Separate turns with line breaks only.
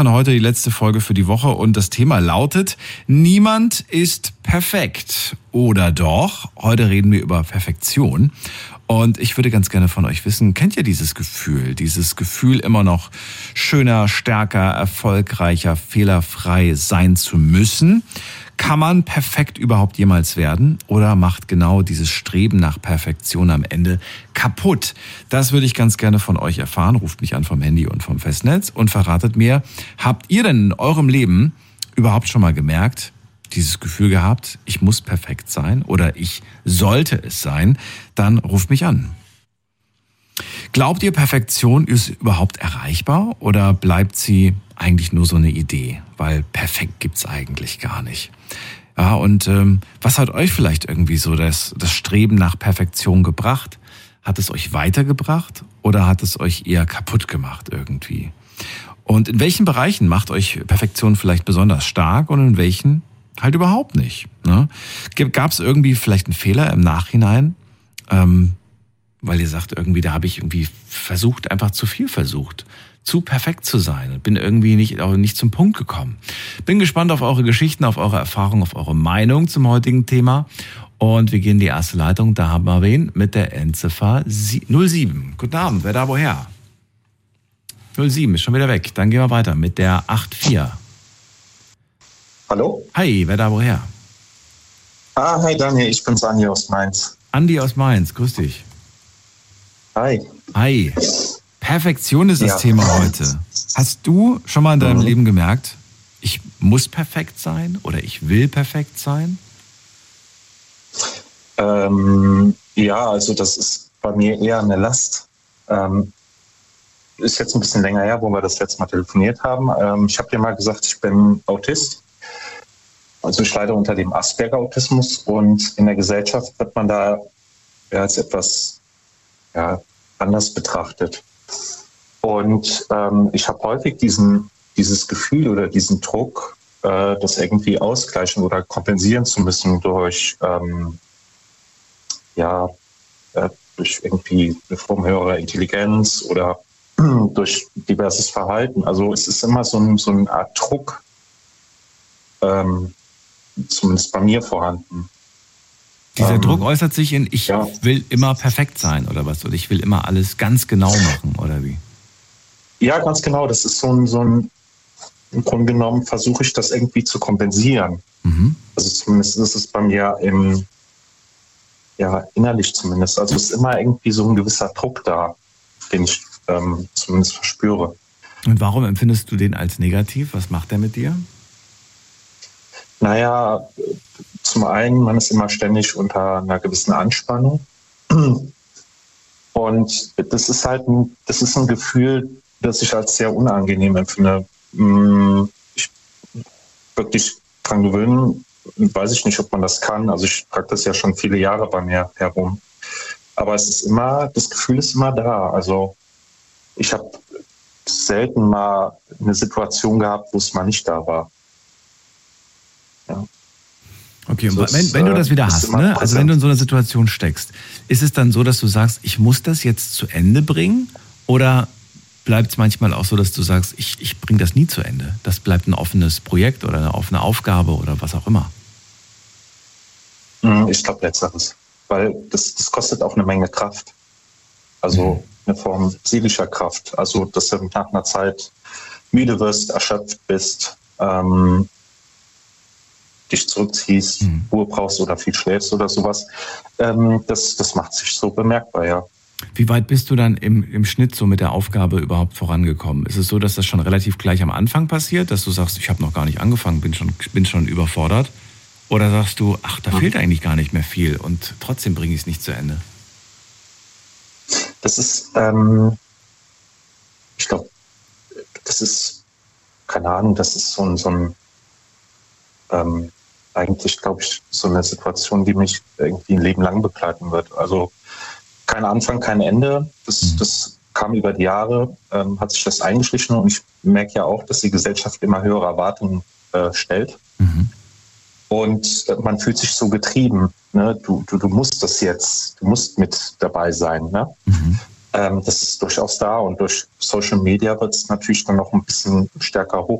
Heute die letzte Folge für die Woche und das Thema lautet: Niemand ist perfekt. Oder doch? Heute reden wir über Perfektion. Und ich würde ganz gerne von euch wissen, kennt ihr dieses Gefühl immer noch schöner, stärker, erfolgreicher, fehlerfrei sein zu müssen? Kann man perfekt überhaupt jemals werden? Oder macht genau dieses Streben nach Perfektion am Ende kaputt? Das würde ich ganz gerne von euch erfahren. Ruft mich an vom Handy und vom Festnetz und verratet mir, habt ihr denn in eurem Leben überhaupt schon mal gemerkt, dieses Gefühl gehabt, ich muss perfekt sein oder ich sollte es sein? Dann ruft mich an. Glaubt ihr, Perfektion ist überhaupt erreichbar oder bleibt sie eigentlich nur so eine Idee? Weil perfekt gibt's eigentlich gar nicht. Ja, und was hat euch vielleicht irgendwie so das Streben nach Perfektion gebracht? Hat es euch weitergebracht oder hat es euch eher kaputt gemacht irgendwie? Und in welchen Bereichen macht euch Perfektion vielleicht besonders stark und in welchen halt überhaupt nicht? Ne? Gab es irgendwie vielleicht einen Fehler im Nachhinein? Weil ihr sagt, irgendwie, da habe ich irgendwie einfach zu viel versucht, zu perfekt zu sein und bin irgendwie nicht zum Punkt gekommen. Bin gespannt auf eure Geschichten, auf eure Erfahrungen, auf eure Meinung zum heutigen Thema. Und wir gehen in die erste Leitung. Da haben wir wen mit der Endziffer 07. Guten Abend, wer da woher? 07 ist schon wieder weg. Dann gehen wir weiter mit der 84.
Hallo?
Hi, wer da woher?
Hi Daniel, ich bin's Andi aus Mainz.
Andi aus Mainz, grüß dich.
Hi.
Hi. Perfektion ist das Thema heute. Hast du schon mal in deinem Leben gemerkt, ich muss perfekt sein oder ich will perfekt sein?
Ja, also das ist bei mir eher eine Last. Ist jetzt ein bisschen länger her, wo wir das letzte Mal telefoniert haben. Ich habe dir mal gesagt, ich bin Autist. Also ich leide unter dem Asperger-Autismus und in der Gesellschaft wird man da als etwas anders betrachtet. Und ich habe häufig dieses Gefühl oder diesen Druck, das irgendwie ausgleichen oder kompensieren zu müssen durch durch irgendwie eine Form höherer Intelligenz oder durch diverses Verhalten. Also es ist immer so eine Art Druck, zumindest bei mir vorhanden.
Dieser Druck äußert sich in, ich will immer perfekt sein oder was? Oder ich will immer alles ganz genau machen oder wie?
Ja, ganz genau. Das ist im Grunde genommen versuche ich das irgendwie zu kompensieren. Mhm. Also zumindest ist es bei mir innerlich zumindest. Also es ist immer irgendwie so ein gewisser Druck da, den ich zumindest verspüre.
Und warum empfindest du den als negativ? Was macht der mit dir?
Naja, zum einen, man ist immer ständig unter einer gewissen Anspannung. Und das ist ein Gefühl, das ich als sehr unangenehm empfinde. Ich wirklich dran gewöhnen, weiß ich nicht, ob man das kann. Also ich trage das ja schon viele Jahre bei mir herum. Aber das Gefühl ist immer da. Also ich habe selten mal eine Situation gehabt, wo es mal nicht da war. Ja.
Okay, und wenn du das wieder hast, ne? Also wenn du in so einer Situation steckst, ist es dann so, dass du sagst, ich muss das jetzt zu Ende bringen? Oder bleibt es manchmal auch so, dass du sagst, ich bringe das nie zu Ende? Das bleibt ein offenes Projekt oder eine offene Aufgabe oder was auch immer?
Ich glaube letzteres, weil das kostet auch eine Menge Kraft. Also eine Form seelischer Kraft. Also dass du nach einer Zeit müde wirst, erschöpft bist, dich zurückziehst, Ruhe brauchst oder viel schläfst oder sowas. Das macht sich so bemerkbar, ja.
Wie weit bist du dann im Schnitt so mit der Aufgabe überhaupt vorangekommen? Ist es so, dass das schon relativ gleich am Anfang passiert, dass du sagst, ich habe noch gar nicht angefangen, bin schon überfordert? Oder sagst du, ach, da fehlt eigentlich gar nicht mehr viel und trotzdem bringe ich es nicht zu Ende?
Das ist, ich glaube, das ist, keine Ahnung, das ist so ein eigentlich, glaube ich, so eine Situation, die mich irgendwie ein Leben lang begleiten wird. Also kein Anfang, kein Ende. Das kam über die Jahre, hat sich das eingeschlichen und ich merke ja auch, dass die Gesellschaft immer höhere Erwartungen stellt. Und man fühlt sich so getrieben. Ne? Du musst das jetzt, du musst mit dabei sein. Ne? Das ist durchaus da und durch Social Media wird es natürlich dann noch ein bisschen stärker